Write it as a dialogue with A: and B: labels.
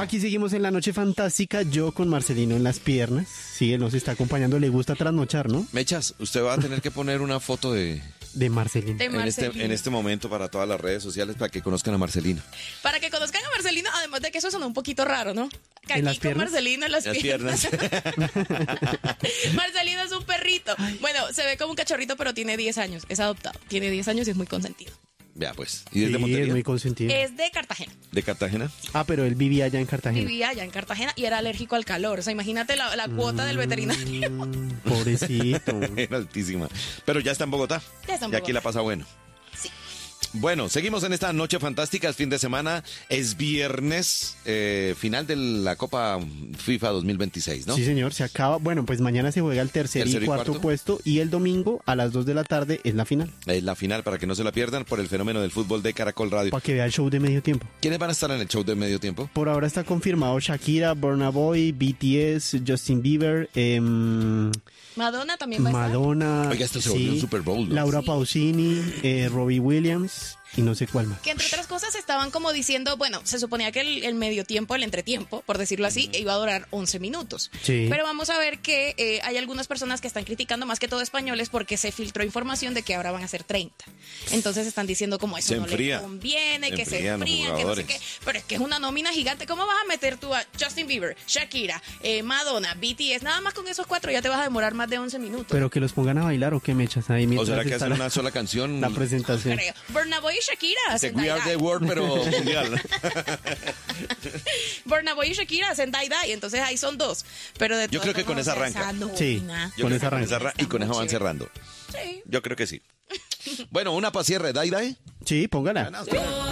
A: Aquí seguimos en la noche fantástica, yo con Marcelino en las piernas. Sí, él nos está acompañando, le gusta trasnochar, ¿no?
B: Mechas, usted va a tener que poner una foto
A: De Marcelino.
B: en este momento para todas las redes sociales para que conozcan a Marcelino.
C: Para que conozcan a Marcelino, además de que eso sonó un poquito raro, ¿no? Que
A: ¿En
C: aquí
A: las piernas?
C: con Marcelino en las piernas. Marcelino es un perrito. Bueno, se ve como un cachorrito, pero tiene 10 años. Es adoptado. Tiene 10 años y es muy consentido.
B: Vea pues. ¿Y es
A: Sí,
B: de
A: es
B: Montería?
A: muy consentido.
C: Es de Cartagena.
B: ¿De Cartagena?
A: Ah, pero él vivía allá en Cartagena.
C: Vivía allá en Cartagena y era alérgico al calor. O sea, imagínate la cuota del veterinario.
A: Pobrecito.
B: Era altísima. Pero ya está en Bogotá.
C: Ya está en
B: Y aquí
C: Bogotá.
B: la pasa bueno.
C: Sí.
B: Bueno, seguimos en esta noche fantástica, es fin de semana, es viernes, final de la Copa FIFA 2026, ¿no?
A: Sí, señor, se acaba. Bueno, pues mañana se juega el tercer
B: ¿Tercero
A: y
B: y
A: cuarto
B: cuarto?
A: puesto y el domingo a las 2 de la tarde es la final.
B: Es la final para que no se la pierdan por el fenómeno del fútbol de Caracol Radio.
A: Para que vea el show de medio tiempo.
B: ¿Quiénes van a estar en el show de medio tiempo?
A: Por ahora está confirmado Shakira, Burna Boy, BTS, Justin Bieber,
C: Madonna también va a estar.
A: Madonna,
B: Oiga, esto se volvió un Super Bowl, ¿no?
A: Laura
C: Sí.
A: Pausini, Robbie Williams y no sé cuál más.
C: Que entre otras cosas estaban como diciendo, bueno, se suponía que el medio tiempo, el entretiempo, por decirlo así, iba a durar 11 minutos.
A: Sí.
C: Pero vamos a ver que hay algunas personas que están criticando más que todo españoles porque se filtró información de que ahora van a ser 30. Entonces están diciendo como eso
B: Se
C: no
B: enfría.
C: le conviene,
B: Se
C: que se
B: enfrían los
C: enfrían, que no sé
B: jugadores.
C: qué. Pero es que es una nómina gigante. ¿Cómo vas a meter tú a Justin Bieber, Shakira, Madonna, BTS? Nada más con esos 4 ya te vas a demorar más de 11 minutos.
A: Pero que los pongan a bailar o qué mechas ahí
B: ¿O
A: mientras
B: será que
A: está
B: hacen
A: la,
B: una sola canción?
A: la presentación.
C: Creo. Burna Boy y Shakira hacen
B: We Are
C: Die
B: the
C: Die.
B: World, pero mundial.
C: Burna Boy y Shakira hacen Die Die, entonces ahí son 2. Pero de
B: Yo
C: todas
B: creo que con
C: formas,
B: esa
C: o sea,
B: arranca.
C: nómina.
A: Sí.
B: Yo
A: Con
B: creo
A: esa
B: que
A: arranca.
B: y con eso van
C: Está muy
B: cerrando.
C: Sí.
B: Yo creo que sí. Bueno, una para cierre, Dai Dai.
A: Sí, póngala.
B: Bueno,